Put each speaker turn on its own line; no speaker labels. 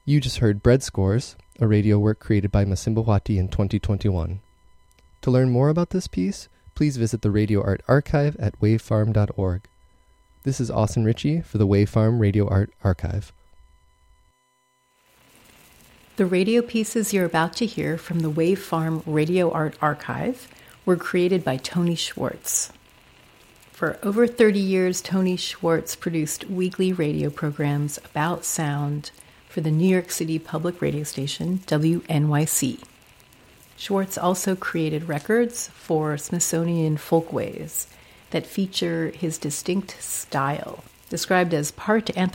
You just heard Bread Scores, a radio work created by Masimbawati in 2021. To learn more about this piece, please visit the Radio Art Archive at wavefarm.org. This is Austin Ritchie for the Wave Farm Radio Art Archive.
The radio pieces you're about to hear from the Wave Farm Radio Art Archive were created by Tony Schwartz. For over 30 years, Tony Schwartz produced weekly radio programs about sound for the New York City public radio station, WNYC. Schwartz also created records for Smithsonian Folkways that feature his distinct style, described as part